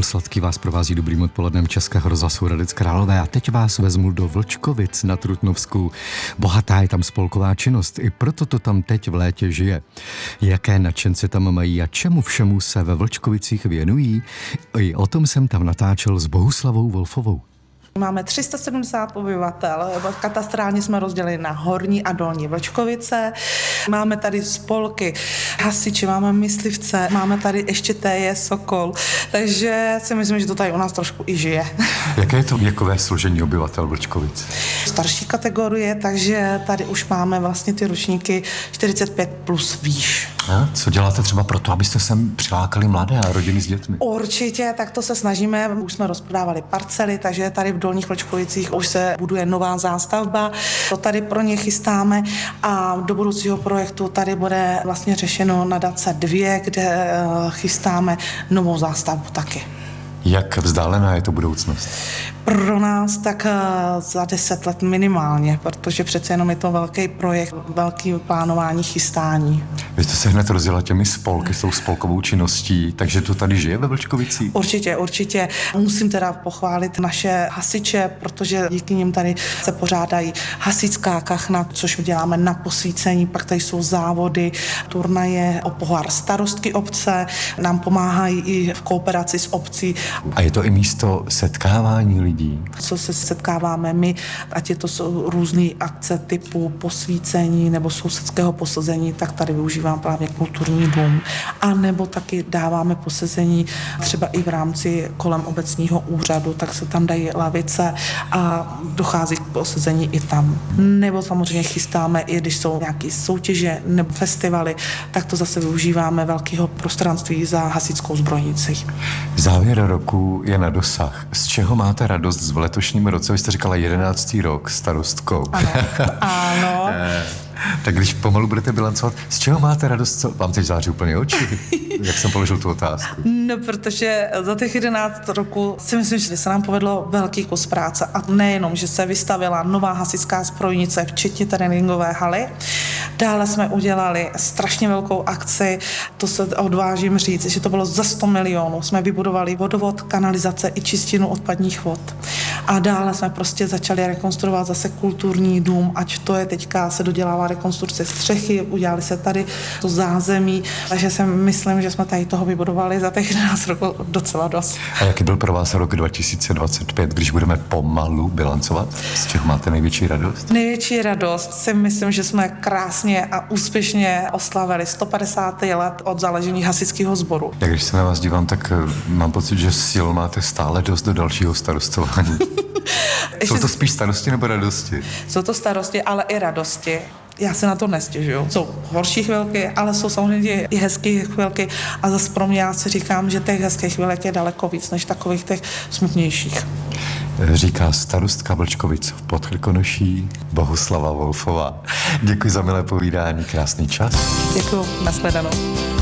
Sladký vás provází dobrým odpolednem Českého rozhlasu Hradec Králové a teď vás vezmu do Vlčkovic na Trutnovsku. Bohatá je tam spolková činnost, i proto to tam teď v létě žije. Jaké nadšence tam mají a čemu všemu se ve Vlčkovicích věnují? I o tom jsem tam natáčel s Bohuslavou Wolfovou. Máme 370 obyvatel, katastrálně jsme rozdělili na Horní a Dolní Vlčkovice. Máme tady spolky hasiči, máme myslivce, máme tady ještě Téje Sokol, takže si myslím, že to tady u nás trošku i žije. Jaké je to věkové složení obyvatel Vlčkovic? Starší kategorie, takže tady už máme vlastně ty ročníky 45 plus výš. A co děláte třeba proto, abyste sem přilákali mladé a rodiny s dětmi? Určitě, tak to se snažíme. Už jsme rozprodávali parcely, takže tady v Dolních Vlčkovicích už se buduje nová zástavba. To tady pro ně chystáme a do budoucího projektu tady bude vlastně řešeno nadace 2, kde chystáme novou zástavbu taky. Jak vzdálená je to budoucnost? Pro nás tak za 10 let minimálně, protože přece jenom je to velký projekt, velký plánování, chystání. Vy jste se hned rozjela těmi spolky, s tou spolkovou činností, takže to tady žije ve Vlčkovicích? Určitě. Musím teda pochválit naše hasiče, protože díky nim tady se pořádají hasičská kachna, což děláme na posvícení, pak tady jsou závody, turnaje o pohár starostky obce, nám pomáhají i v kooperaci s obcí. A je to i místo setkávání lidí? Co se setkáváme my, ať je to jsou různé akce typu posvícení nebo sousedského posazení, tak tady využívám právě kulturní dům. A nebo taky dáváme posazení třeba i v rámci kolem obecního úřadu, tak se tam dají lavice a dochází k posazení i tam. Nebo samozřejmě chystáme, i když jsou nějaké soutěže nebo festivaly, tak to zase využíváme velkého prostranství za hasičskou zbrojnici. Závěr roku je na dosah. Z čeho máte radost v letošním roce? Vy jste říkala 11. rok starostkou. Ano. Tak když pomalu budete bilancovat, z čeho máte radost? Co? Vám teď září úplně oči, jak jsem položil tu otázku. No, protože za těch 11 roků si myslím, že se nám povedlo velký kus práce. A nejenom, že se vystavila nová hasičská zbrojnice, včetně tréninkové haly. Dále jsme udělali strašně velkou akci, to se odvážím říct, že to bylo za 100 milionů. Jsme vybudovali vodovod, kanalizace i čistinu odpadních vod. A dále jsme prostě začali rekonstruovat zase kulturní dům, ať to je teďka se dodělává rekonstrukce střechy, udělali se tady to zázemí, takže si myslím, že jsme tady toho vybudovali za těch 11 roků docela dost. A jaký byl pro vás rok 2025, když budeme pomalu bilancovat? Z čeho máte největší radost? Největší radost si myslím, že jsme krásně a úspěšně oslavili 150. let od založení hasičského sboru. Jak když se na vás dívám, tak mám pocit, že sil máte stále dost do dalšího starostování. Jsou to spíš starosti nebo radosti? Jsou to starosti, ale i radosti. Já se na to nestěžuju. Jsou horší chvilky, ale jsou samozřejmě i hezké chvilky a zase pro mě já si říkám, že těch hezkých chvilek je daleko víc než takových těch smutnějších. Říká starostka Vlčkovic v Podkrkonoší Bohuslava Wolfová. Děkuji za milé povídání, krásný čas. Děkuji, nashledanou.